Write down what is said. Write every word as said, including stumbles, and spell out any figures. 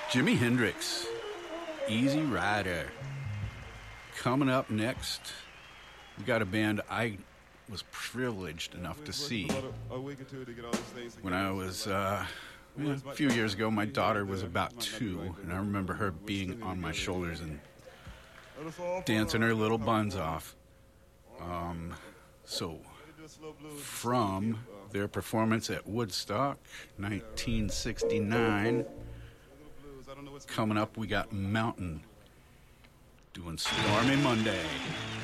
Jimi Hendrix, Easy Rider. Coming up next, we got a band I was privileged enough to see when I was uh, a few years ago. My daughter was about two, and I remember her being on my shoulders and dancing her little buns off. Um, so, from their performance at Woodstock, nineteen sixty-nine, coming up, we got Mountain doing Stormy Monday.